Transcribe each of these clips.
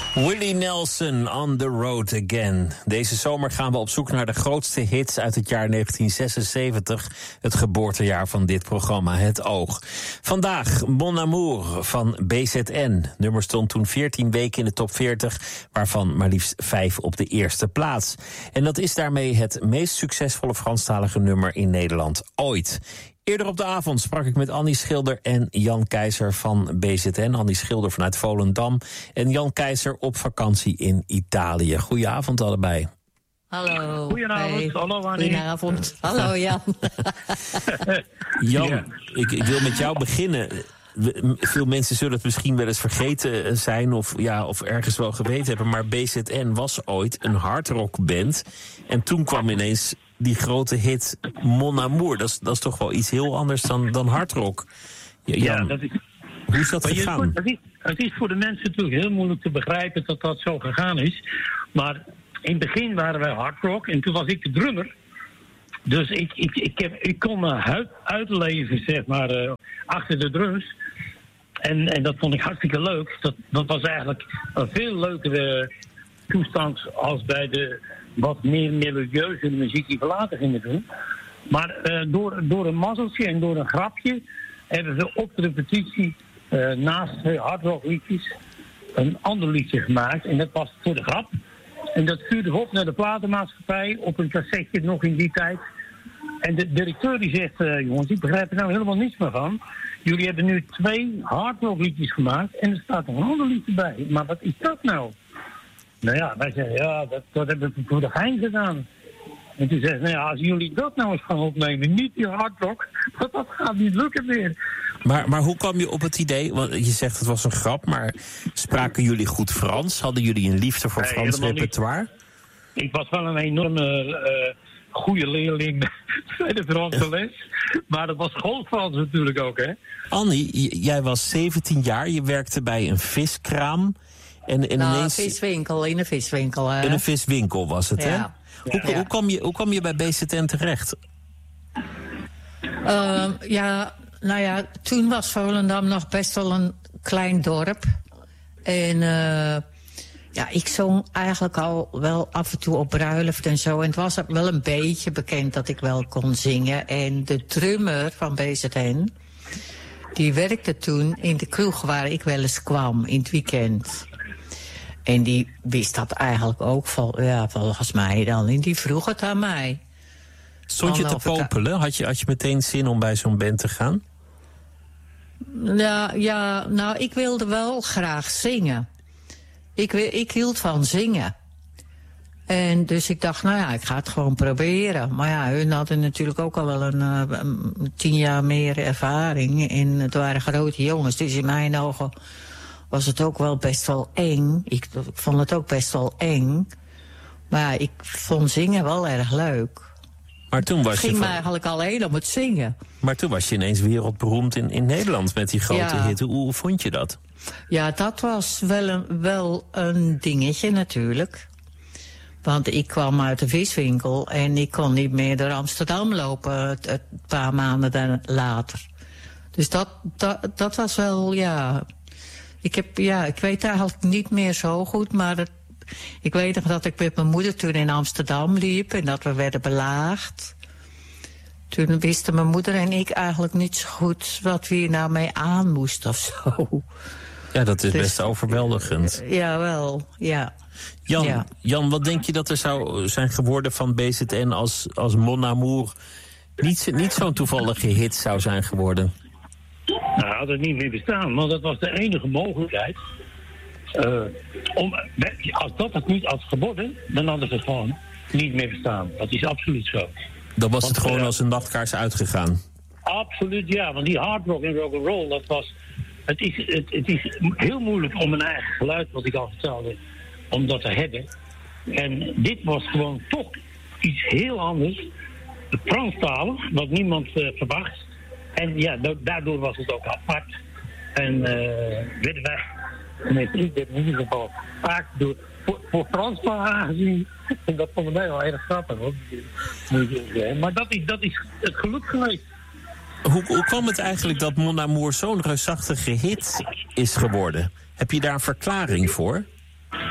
Willie Nelson, On the Road Again. Deze zomer gaan we op zoek naar de grootste hits uit het jaar 1976. Het geboortejaar van dit programma, Het Oog. Vandaag Mon Amour van BZN. Nummer stond toen 14 weken in de top 40, waarvan maar liefst 5 op de eerste plaats. En dat is daarmee het meest succesvolle Franstalige nummer in Nederland ooit. Eerder op de avond sprak ik met Annie Schilder en Jan Keizer van BZN. Annie Schilder vanuit Volendam en Jan Keizer op vakantie in Italië. Goedenavond allebei. Hallo. Goedenavond. Hey. Hallo Annie. Goedenavond. Hallo Jan. Jan, Ja. ik wil met jou beginnen. Veel mensen zullen het misschien wel eens vergeten zijn of ergens wel geweten hebben, maar BZN was ooit een hardrockband. En toen kwam ineens die grote hit Mon Amour. Dat is toch wel iets heel anders dan hardrock. Jan, Ja, dat is, hoe is dat gegaan? het is voor de mensen natuurlijk heel moeilijk te begrijpen dat dat zo gegaan is. Maar in het begin waren wij hardrock en toen was ik de drummer. Dus ik kon me uitleven, zeg maar, achter de drums. En dat vond ik hartstikke leuk. Dat was eigenlijk een veel leukere toestand als bij de wat meer melodieuze muziek die we later gingen doen. Maar door een mazzeltje en door een grapje hebben we op de repetitie naast twee hardrockliedjes een ander liedje gemaakt. En dat was voor de grap. En dat stuurde we op naar de platenmaatschappij op een cassetje nog in die tijd. En de directeur die zegt, jongens, ik begrijp er nou helemaal niets meer van. Jullie hebben nu 2 hardrockliedjes gemaakt en er staat nog een ander liedje bij. Maar wat is dat nou? Nou ja, wij zeggen, ja, dat hebben we voor de gein gedaan. En toen zei ze, nou ja, als jullie dat nou eens gaan opnemen, niet die hardrock, dat gaat niet lukken meer. Maar hoe kwam je op het idee? Want je zegt het was een grap, maar spraken jullie goed Frans? Hadden jullie een liefde voor Frans repertoire? Niet. Ik was wel een enorme goede leerling bij de Franse les. Maar dat was schoolfrans natuurlijk ook, hè? Annie, jij was 17 jaar, je werkte bij een viskraam. En ineens... viswinkel, in een viswinkel. In een viswinkel was het, ja. hè? Hoe kwam je bij BZN terecht? Toen was Volendam nog best wel een klein dorp. En ik zong eigenlijk al wel af en toe op bruiloft en zo. En het was wel een beetje bekend dat ik wel kon zingen. En de drummer van BZN, die werkte toen in de kroeg waar ik wel eens kwam in het weekend. En die wist dat eigenlijk ook volgens mij dan. En die vroeg het aan mij. Stond je te popelen? Had je meteen zin om bij zo'n band te gaan? Nou, ik wilde wel graag zingen. Ik hield van zingen. En dus ik dacht, ik ga het gewoon proberen. Maar ja, hun hadden natuurlijk ook al wel een 10 jaar meer ervaring. En het waren grote jongens, dus in mijn ogen was het ook wel best wel eng. Ik vond het ook best wel eng. Maar ik vond zingen wel erg leuk. Maar toen was het ging me eigenlijk alleen om het zingen. Maar toen was je ineens wereldberoemd in Nederland met die grote hit. Hoe vond je dat? Ja, dat was wel een dingetje natuurlijk. Want ik kwam uit de viswinkel en ik kon niet meer door Amsterdam lopen een paar maanden later. Dus dat was wel, Ik weet eigenlijk niet meer zo goed, maar ik weet nog dat ik met mijn moeder toen in Amsterdam liep en dat we werden belaagd. Toen wisten mijn moeder en ik eigenlijk niet zo goed wat we hier nou mee aan moesten of zo. Ja, dat is best overweldigend. Jawel, ja. Jan, wat denk je dat er zou zijn geworden van BZN als Mon Amour niet zo'n toevallige hit zou zijn geworden? Nou, had het niet meer bestaan, want dat was de enige mogelijkheid. Als dat het niet had geworden, dan had het gewoon niet meer bestaan. Dat is absoluut zo. Dan was het gewoon als een nachtkaars uitgegaan. Absoluut, ja. Want die hardrock en rock'n'roll, dat was... Het is heel moeilijk om een eigen geluid, wat ik al vertelde, om dat te hebben. En dit was gewoon toch iets heel anders. Franstalig, wat niemand verwacht. En ja, daardoor was het ook apart. En werden wij, ik werd in ieder geval vaak voor Franstaal aangezien. En dat vond mij wel erg grappig, hoor. Maar dat is het geluk geweest. Hoe kwam het eigenlijk dat Mon Amour zo'n reusachtige hit is geworden? Heb je daar een verklaring voor?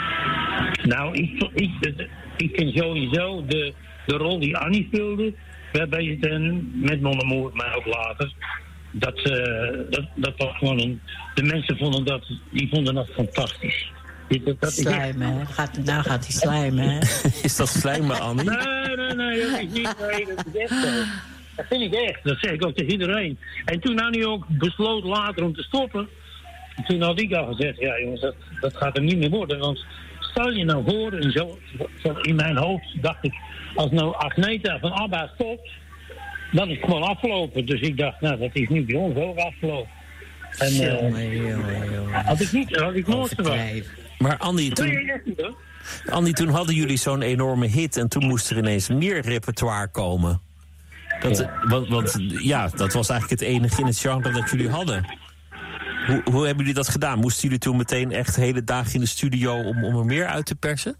Nou, ik vind sowieso de rol die Annie speelde bij met Mon Amour, maar ook later. Dat was gewoon de mensen vonden dat fantastisch. Slijmen, hè? Nou gaat hij slijmen, hè? Is dat slijmen, Annie? Nee, dat is niet. Nee, dat is echt zo. Dat vind ik echt. Dat zeg ik ook tegen iedereen. En toen Annie ook besloot later om te stoppen, toen had ik al gezegd, ja jongens, dat gaat er niet meer worden. Want stel je nou voor, en zo in mijn hoofd dacht ik, als nou Agneta van ABBA stopt, dan is het gewoon afgelopen. Dus ik dacht, nou, dat is nu bij ons ook afgelopen. En had ik nooit verwacht. Maar Annie, toen hadden jullie zo'n enorme hit en toen moest er ineens meer repertoire komen. Want dat was eigenlijk het enige in het genre dat jullie hadden. Hoe hebben jullie dat gedaan? Moesten jullie toen meteen echt hele dagen in de studio om er meer uit te persen?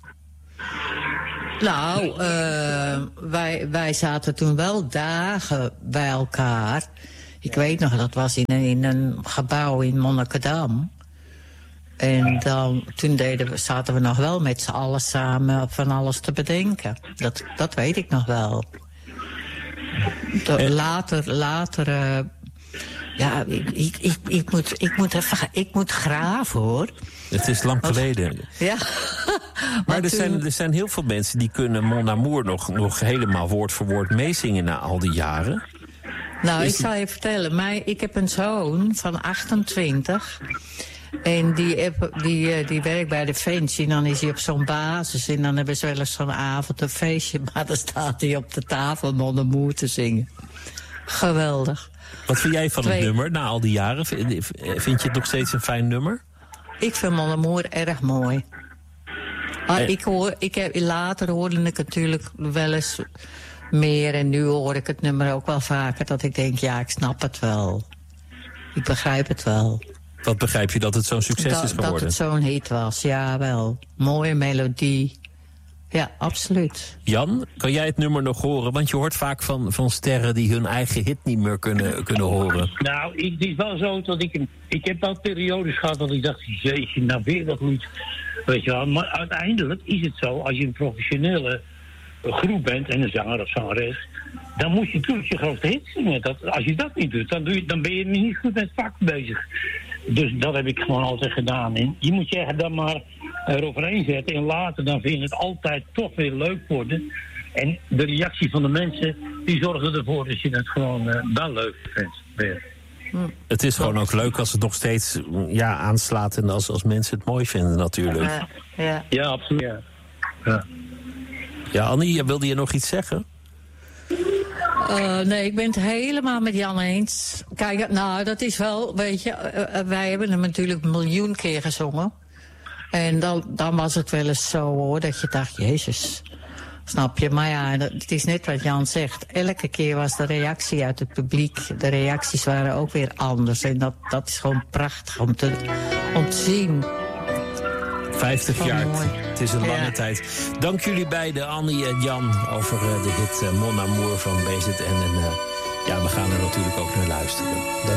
Nou, wij zaten toen wel dagen bij elkaar. Ik weet nog, dat was in een gebouw in Monnikendam. En toen zaten we nog wel met z'n allen samen van alles te bedenken. Dat weet ik nog wel. Later ja, ik moet graven, hoor. Het is lang geleden. Ja. Maar er zijn heel veel mensen die kunnen Mon Amour nog helemaal woord voor woord meezingen na al die jaren. Nou, ik zal je vertellen. Ik heb een zoon van 28. En die werkt bij Defensie. En dan is hij op zo'n basis. En dan hebben ze wel eens zo'n avond een feestje. Maar dan staat hij op de tafel Mon Amour te zingen. Geweldig. Wat vind jij van het nummer na al die jaren? Vind je het nog steeds een fijn nummer? Ik vind Mon Amour erg mooi. Later hoorde ik natuurlijk wel eens meer. En nu hoor ik het nummer ook wel vaker. Dat ik denk, ja, ik snap het wel. Ik begrijp het wel. Wat begrijp je dat het zo'n succes is geworden? Dat het zo'n hit was, ja wel. Mooie melodie. Ja, absoluut. Jan, kan jij het nummer nog horen? Want je hoort vaak van sterren die hun eigen hit niet meer kunnen horen. Nou, het is wel zo dat ik heb wel periodes gehad dat ik dacht, jeetje, nou weer dat lied. Weet je wel, maar uiteindelijk is het zo, als je een professionele groep bent en een zanger of zangeres, dan moet je natuurlijk je grootste hit zingen. Als je dat niet doet, dan ben je niet goed met het vak bezig. Dus dat heb ik gewoon altijd gedaan. En je moet je dan maar eroverheen zetten. En later dan vind je het altijd toch weer leuk worden. En de reactie van de mensen, die zorgen ervoor dat je het gewoon wel leuk vindt. Weer. Het is gewoon ook leuk als het nog steeds aanslaat. En als mensen het mooi vinden natuurlijk. Ja, absoluut. Ja, Annie, wilde je nog iets zeggen? Nee, ik ben het helemaal met Jan eens. Kijk, nou, dat is wel, weet je, wij hebben hem natuurlijk 1 miljoen keer gezongen. En dan was het wel eens zo, hoor, dat je dacht, jezus, snap je? Maar ja, het is net wat Jan zegt. Elke keer was de reactie uit het publiek, de reacties waren ook weer anders. En dat is gewoon prachtig om te zien. 50 jaar, het is een lange tijd. Dank jullie beiden, Annie en Jan, over de hit Mon Amour van BZN. En we gaan er natuurlijk ook naar luisteren. Dank.